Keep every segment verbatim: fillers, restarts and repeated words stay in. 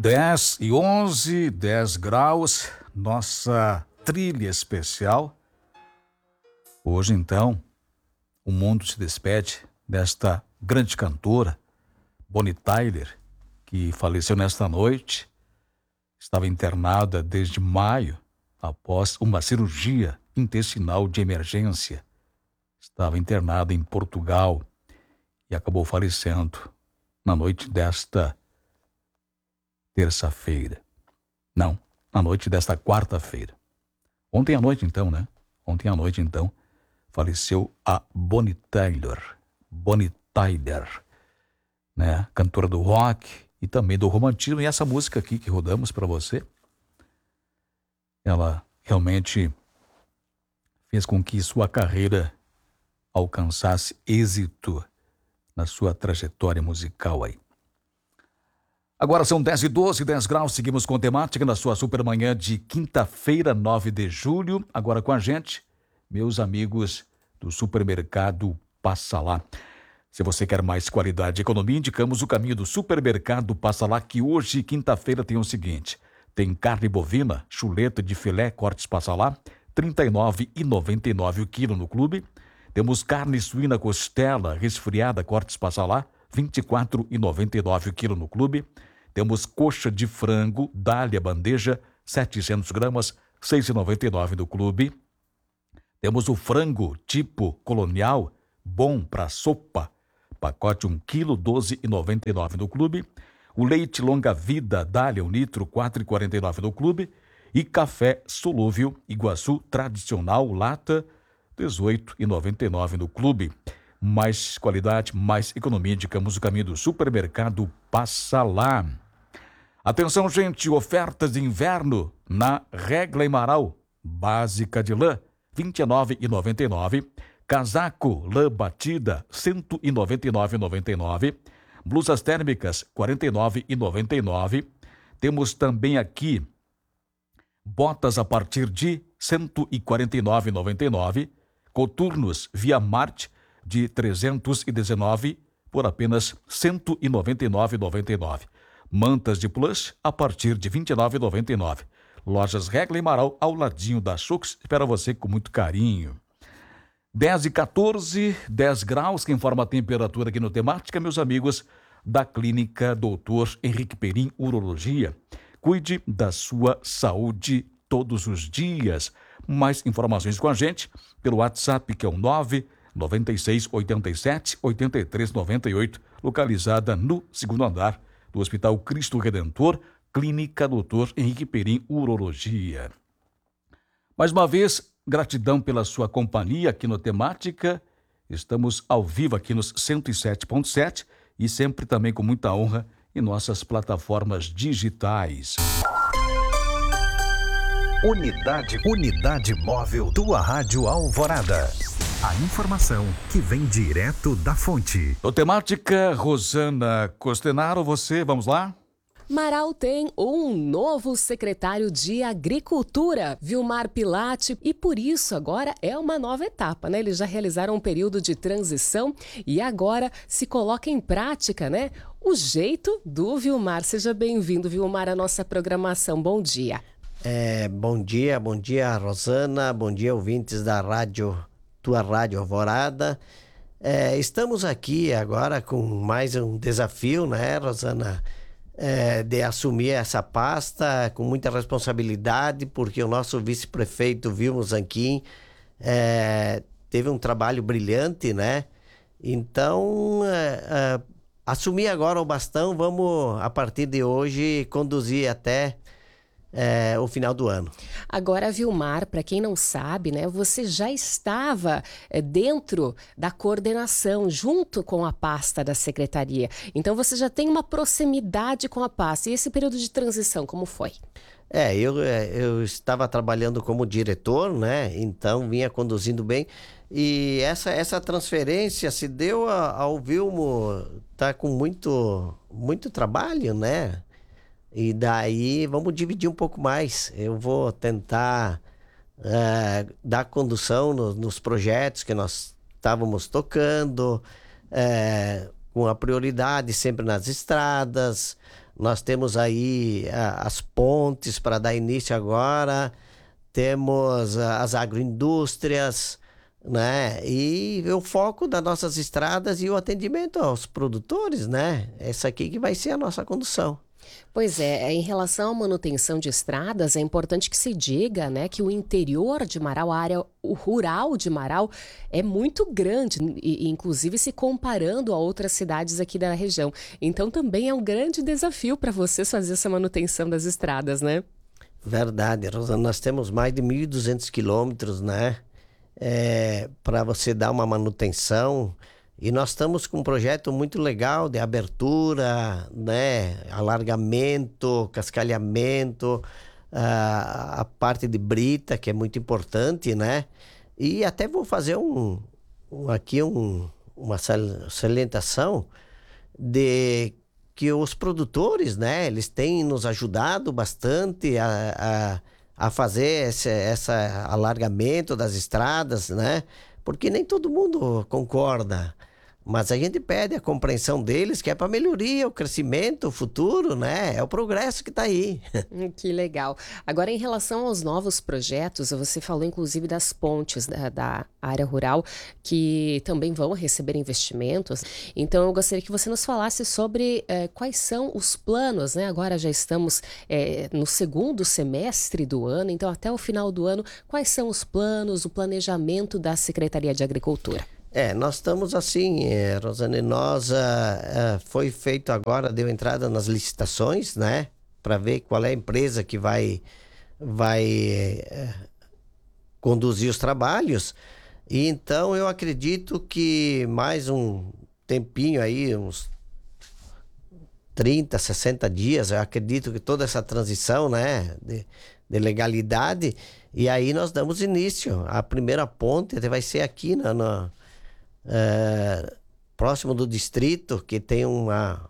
dez e onze, dez graus, nossa trilha especial. Hoje, então, o mundo se despede desta grande cantora, Bonnie Tyler, que faleceu nesta noite. Estava internada desde maio, após uma cirurgia intestinal de emergência. Estava internada em Portugal e acabou falecendo na noite desta terça-feira. Não, na noite desta quarta-feira. Ontem à noite, então, né? Ontem à noite, então, faleceu a Bonnie Tyler. Bonnie Tyler, né? Cantora do rock e também do romantismo. E essa música aqui que rodamos para você, ela realmente fez com que sua carreira alcançasse êxito na sua trajetória musical aí. Agora são dez e doze, dez graus, seguimos com temática na sua supermanhã de quinta-feira, nove de julho. Agora com a gente, meus amigos do supermercado Passa Lá. Se você quer mais qualidade e economia, indicamos o caminho do supermercado Passa Lá, que hoje, quinta-feira, tem o seguinte: tem carne bovina, chuleta de filé, cortes Passa Lá, trinta e nove reais e noventa e nove centavos o quilo no clube. Temos carne suína costela resfriada, cortes Passa Lá, vinte e quatro reais e noventa e nove centavos o quilo no clube. Temos coxa de frango, dália bandeja, setecentos gramas, seis reais e noventa e nove centavos no clube. Temos o frango tipo colonial, bom para sopa, pacote um quilo, doze reais e noventa e nove centavos no clube. O leite longa-vida, dália um litro, quatro reais e quarenta e nove centavos no clube. E café solúvel Iguaçu tradicional, lata, dezoito reais e noventa e nove centavos no clube. Mais qualidade, mais economia, indicamos o caminho do supermercado Passa Lá. Atenção, gente, ofertas de inverno na Regla Emaral, básica de lã, vinte e nove reais e noventa e nove centavos. Casaco, lã batida, cento e noventa e nove reais e noventa e nove centavos. Blusas térmicas, quarenta e nove reais e noventa e nove centavos. Temos também aqui botas a partir de cento e quarenta e nove reais e noventa e nove centavos. Coturnos Via Marte de trezentos e dezenove por apenas cento e noventa e nove reais e noventa e nove centavos. Mantas de plush a partir de vinte e nove reais e noventa e nove centavos. Lojas Regla e Amaral ao ladinho da Chux, espera você com muito carinho. dez e quatorze, dez graus, que informa a temperatura aqui no Temática, meus amigos da Clínica doutor Henrique Perim Urologia. Cuide da sua saúde todos os dias. Mais informações com a gente pelo WhatsApp, que é o nove nove seis oito sete oito três nove oito, localizada no segundo andar do Hospital Cristo Redentor, Clínica doutor Henrique Perim Urologia. Mais uma vez, gratidão pela sua companhia aqui no Temática. Estamos ao vivo aqui nos cento e sete ponto sete e sempre também com muita honra em nossas plataformas digitais. Unidade, unidade móvel, tua Rádio Alvorada. A informação que vem direto da fonte. No Temática, Rosana Costenaro, você, vamos lá? Marau tem um novo secretário de Agricultura, Vilmar Pilate, e por isso agora é uma nova etapa, né? Eles já realizaram um período de transição e agora se coloca em prática, né? O jeito do Vilmar. Seja bem-vindo, Vilmar, à nossa programação. Bom dia. É, bom dia, bom dia, Rosana, bom dia, ouvintes da rádio, tua Rádio Alvorada. É, estamos aqui agora com mais um desafio, né, Rosana? É, de assumir essa pasta com muita responsabilidade, porque o nosso vice-prefeito Vilmo Zanquim é, teve um trabalho brilhante, né? Então, é, é, assumir agora o bastão, vamos, a partir de hoje, conduzir até É, o final do ano. Agora, Vilmar, para quem não sabe, né, você já estava é, dentro da coordenação, junto com a pasta da secretaria. Então, você já tem uma proximidade com a pasta. E esse período de transição, como foi? É, eu, eu estava trabalhando como diretor, né? Então, vinha conduzindo bem. E essa, essa transferência se deu ao Vilmo, tá com muito, muito trabalho, né? E daí vamos dividir um pouco mais. Eu vou tentar uh, dar condução no, nos projetos que nós estávamos tocando, uh, com a prioridade sempre nas estradas, Nós temos aí a, as pontes para dar início agora, temos a, as agroindústrias, né? E o foco das nossas estradas e o atendimento aos produtores, né? Essa aqui que vai ser a nossa condução. Pois é, em relação à manutenção de estradas, é importante que se diga, né, que o interior de Marau, a área rural de Marau, é muito grande, e, inclusive se comparando a outras cidades aqui da região. Então também é um grande desafio para vocês fazer essa manutenção das estradas, né? Verdade, Rosana. Nós temos mais de mil e duzentos quilômetros, né? É, para você dar uma manutenção. E nós estamos com um projeto muito legal de abertura, né, alargamento, cascalhamento, a, a parte de brita, que é muito importante, né? E até vou fazer um, um aqui um, uma salientação de que os produtores, né, eles têm nos ajudado bastante a, a, a fazer esse essa alargamento das estradas, né? Porque nem todo mundo concorda, mas a gente pede a compreensão deles, que é para melhoria, o crescimento, o futuro, né? É o progresso que está aí. Que legal. Agora, em relação aos novos projetos, você falou inclusive das pontes da, da área rural, que também vão receber investimentos. Então, eu gostaria que você nos falasse sobre eh, quais são os planos, né? Agora já estamos eh, no segundo semestre do ano, então até o final do ano, quais são os planos, o planejamento da Secretaria de Agricultura? É, nós estamos assim, é, Rosane, nós, ah, ah, foi feito agora, deu entrada nas licitações, né, para ver qual é a empresa que vai, vai é, conduzir os trabalhos, e então eu acredito que mais um tempinho aí, uns trinta, sessenta dias, eu acredito que toda essa transição, né, de, de legalidade, e aí nós damos início. A primeira ponte vai ser aqui na... na É, próximo do distrito, que tem uma,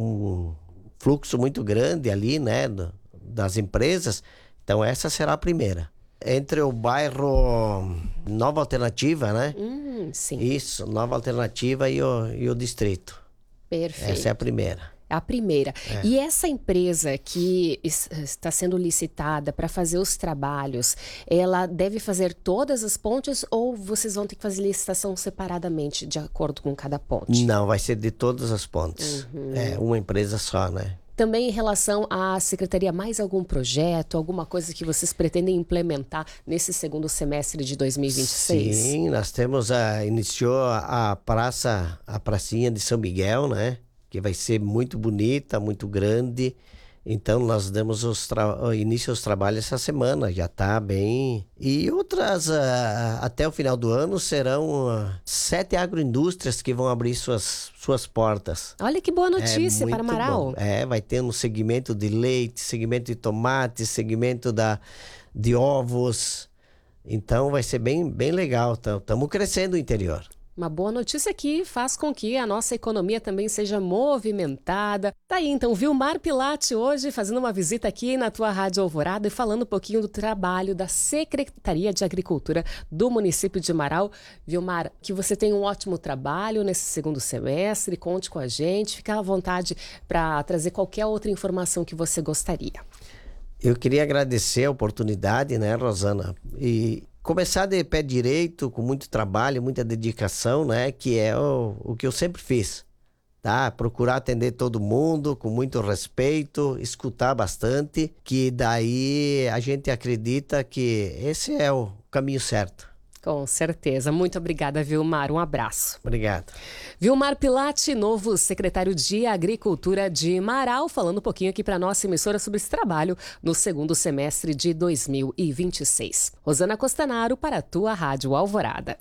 um fluxo muito grande ali, né, do, das empresas. Então essa será a primeira. Entre o bairro Nova Alternativa, né? Hum, sim. Isso, Nova Alternativa e o, e o distrito. Perfeito. Essa é a primeira. A primeira. É. E essa empresa que está sendo licitada para fazer os trabalhos, ela deve fazer todas as pontes ou vocês vão ter que fazer licitação separadamente, de acordo com cada ponte? Não, vai ser de todas as pontes. Uhum. É uma empresa só, né? Também em relação à secretaria, mais algum projeto, alguma coisa que vocês pretendem implementar nesse segundo semestre de dois mil e vinte e seis? Sim, nós temos a... Iniciou a praça, a pracinha de São Miguel, né? Que vai ser muito bonita, muito grande. Então nós damos os tra... início aos trabalhos essa semana, já está bem. E outras, uh, até o final do ano, serão uh, sete agroindústrias que vão abrir suas, suas portas. Olha que boa notícia é para Marau. Bom. É, vai ter um segmento de leite, segmento de tomate, segmento da, de ovos. Então vai ser bem, bem legal. Estamos crescendo o interior. Uma boa notícia que faz com que a nossa economia também seja movimentada. Tá aí então, Vilmar Pilate hoje fazendo uma visita aqui na tua Rádio Alvorada e falando um pouquinho do trabalho da Secretaria de Agricultura do município de Marau. Vilmar, que você tenha um ótimo trabalho nesse segundo semestre, conte com a gente, fica à vontade para trazer qualquer outra informação que você gostaria. Eu queria agradecer a oportunidade, né, Rosana, e começar de pé direito, com muito trabalho, muita dedicação, né? Que é o, o que eu sempre fiz, tá? Procurar atender todo mundo com muito respeito, escutar bastante, que daí a gente acredita que esse é o caminho certo. Com certeza. Muito obrigada, Vilmar. Um abraço. Obrigado. Vilmar Pilate, novo secretário de Agricultura de Marau, falando um pouquinho aqui para nossa emissora sobre esse trabalho no segundo semestre de dois mil e vinte e seis. Rosana Costanaro para a tua Rádio Alvorada.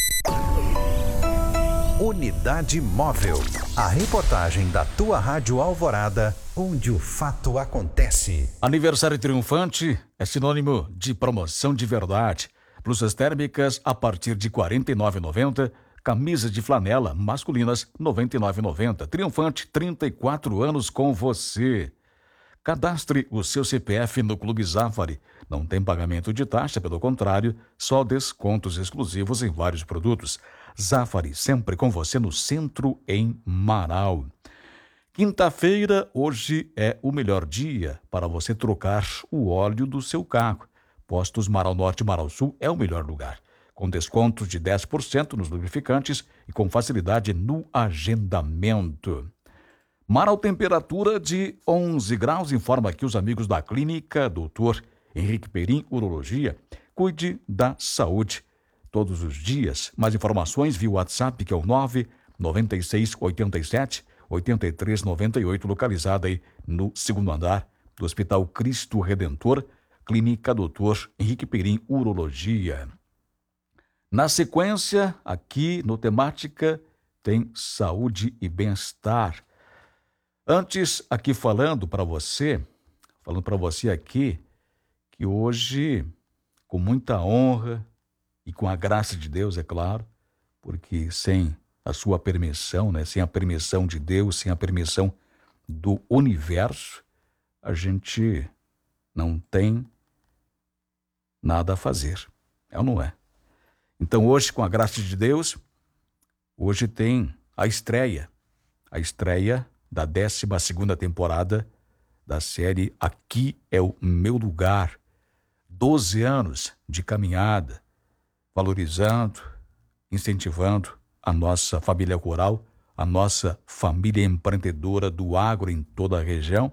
Unidade Móvel. A reportagem da tua Rádio Alvorada, onde o fato acontece. Aniversário triunfante é sinônimo de promoção de verdade. Blusas térmicas a partir de quarenta e nove reais e noventa centavos, camisas de flanela masculinas noventa e nove reais e noventa centavos. Triunfante, trinta e quatro anos com você. Cadastre o seu C P F no Clube Zafari. Não tem pagamento de taxa, pelo contrário, só descontos exclusivos em vários produtos. Zafari, sempre com você no centro em Marau. Quinta-feira, hoje é o melhor dia para você trocar o óleo do seu carro. Postos Marau Norte e Marau Sul é o melhor lugar, com descontos de dez por cento nos lubrificantes e com facilidade no agendamento. Marau, temperatura de onze graus, informa aqui os amigos da clínica doutor Henrique Perim, Urologia. Cuide da saúde todos os dias. Mais informações via WhatsApp, que é o nove nove seis oito sete oito três nove oito, localizada aí no segundo andar do Hospital Cristo Redentor, Clínica doutor Henrique Perim, Urologia. Na sequência, aqui no Temática, tem saúde e bem-estar. Antes, aqui falando para você, falando para você aqui, que hoje, com muita honra e com a graça de Deus, é claro, porque sem a sua permissão, né, sem a permissão de Deus, sem a permissão do universo, a gente não tem nada a fazer. É ou não é? Então hoje, com a graça de Deus, hoje tem a estreia, a estreia da décima segunda temporada da série Aqui é o Meu Lugar. Doze anos de caminhada, valorizando, incentivando a nossa família rural, a nossa família empreendedora do agro em toda a região.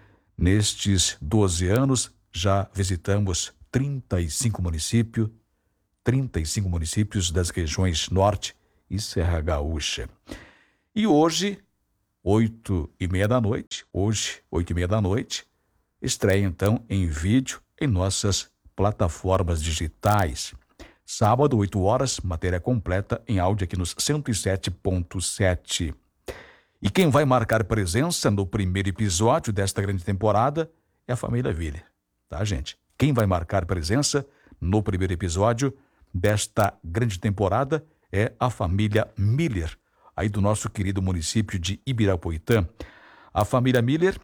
Nestes doze anos, já visitamos trinta e cinco municípios, trinta e cinco municípios das regiões Norte e Serra Gaúcha. E hoje, oito e meia da noite, hoje, oito e meia da noite, estreia então em vídeo em nossas plataformas digitais. Sábado, oito horas, matéria completa em áudio aqui nos cento e sete ponto sete. E quem vai marcar presença no primeiro episódio desta grande temporada é a família Miller, tá, gente? Quem vai marcar presença no primeiro episódio desta grande temporada é a família Miller, aí do nosso querido município de Ibirapuitã. A família Miller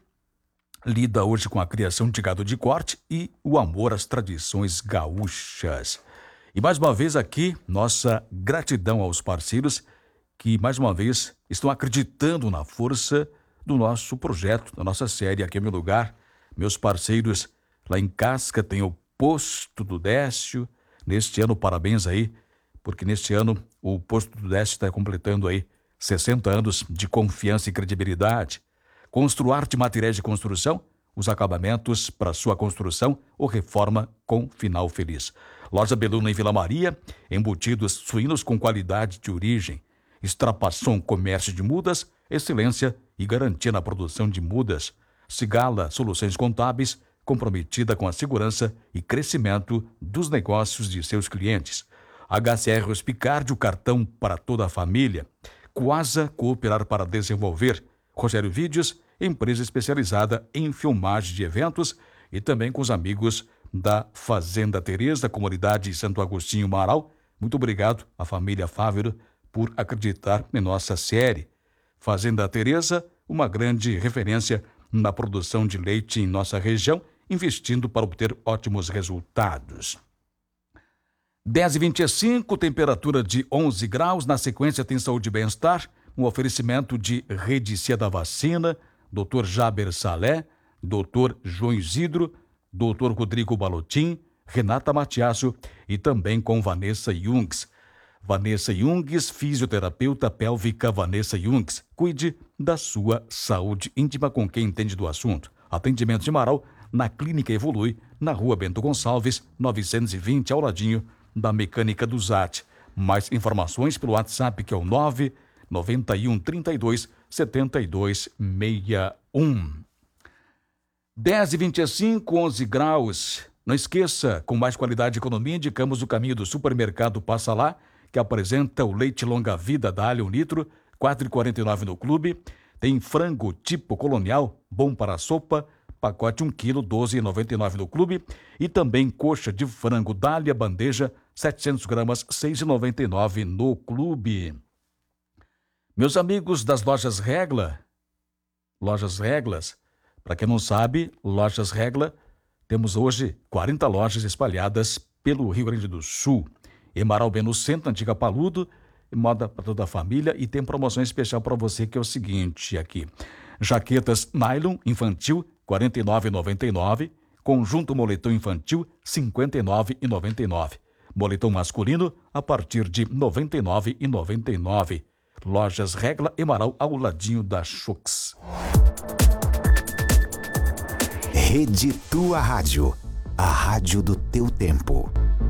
lida hoje com a criação de gado de corte e o amor às tradições gaúchas. E mais uma vez aqui, nossa gratidão aos parceiros que mais uma vez estão acreditando na força do nosso projeto, da nossa série Aqui é Meu Lugar. Meus parceiros lá em Casca tem o Posto do Décio. Neste ano, parabéns aí, porque neste ano o Posto do Décio está completando aí sessenta anos de confiança e credibilidade. Construarte Materiais de Construção, os acabamentos para sua construção ou reforma com final feliz. Loja Beluna em Vila Maria, embutidos suínos com qualidade de origem. Extrapação Comércio de Mudas, excelência e garantia na produção de mudas. Cigala Soluções Contábeis, comprometida com a segurança e crescimento dos negócios de seus clientes. H C R Hospicard, o cartão para toda a família. Quasa Cooperar para Desenvolver. Rogério Vídeos, empresa especializada em filmagem de eventos, e também com os amigos da Fazenda Teresa, comunidade Santo Agostinho Marau. Muito obrigado à família Fávero por acreditar em nossa série. Fazenda Teresa, uma grande referência na produção de leite em nossa região, investindo para obter ótimos resultados. dez e vinte e cinco, temperatura de onze graus. Na sequência tem Saúde e Bem-Estar, um oferecimento de Rede Cia da Vacina, doutor Jaber Salé, doutor João Isidro, doutor Rodrigo Balotin, Renata Matiasso e também com Vanessa Jungs. Vanessa Jungs, fisioterapeuta pélvica Vanessa Jungs. Cuide da sua saúde íntima com quem entende do assunto. Atendimento de Marau, na Clínica Evolui, na Rua Bento Gonçalves, novecentos e vinte, ao ladinho da Mecânica do Zat. Mais informações pelo WhatsApp, que é o nove nove um, trinta e dois, setenta e dois, sessenta e um. dez e vinte e cinco, onze graus. Não esqueça, com mais qualidade e economia, indicamos o caminho do supermercado Passa Lá, que apresenta o leite longa-vida da Alho um litro, quatro reais e quarenta e nove no clube. Tem frango tipo colonial, bom para a sopa, pacote um quilo, doze reais e noventa e nove no clube. E também coxa de frango Dália bandeja, setecentos gramas, seis reais e noventa e nove no clube. Meus amigos das Lojas Regla, Lojas Reglas, para quem não sabe, Lojas Regla, temos hoje quarenta lojas espalhadas pelo Rio Grande do Sul. Emaral bem no centro, Antiga Paludo, moda para toda a família, e tem promoção especial para você, que é o seguinte aqui. Jaquetas nylon infantil quarenta e nove reais e noventa e nove centavos. Conjunto moletom infantil cinquenta e nove reais e noventa e nove centavos. Moletom masculino a partir de noventa e nove reais e noventa e nove centavos. Lojas Regla e Marau ao ladinho da Chux. Rede Tua Rádio, a rádio do teu tempo.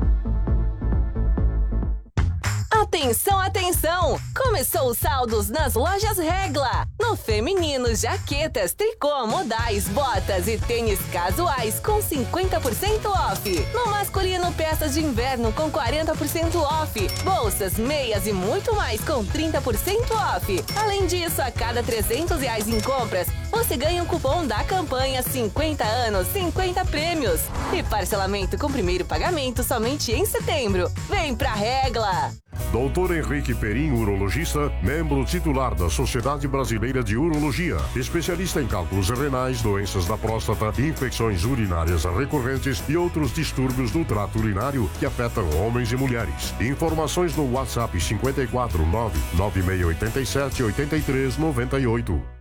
Atenção, atenção! Começou os saldos nas lojas Regla. No feminino, jaquetas, tricô, modais, botas e tênis casuais com cinquenta por cento off. No masculino, peças de inverno com quarenta por cento off. Bolsas, meias e muito mais com trinta por cento off. Além disso, a cada trezentos reais em compras, você ganha um cupom da campanha cinquenta anos, cinquenta prêmios. E parcelamento com primeiro pagamento somente em setembro. Vem pra Regla! doutor Henrique Perim, urologista, membro titular da Sociedade Brasileira de Urologia, especialista em cálculos renais, doenças da próstata, infecções urinárias recorrentes e outros distúrbios do trato urinário que afetam homens e mulheres. Informações no WhatsApp cinco quatro nove nove seis oito sete oito três nove oito.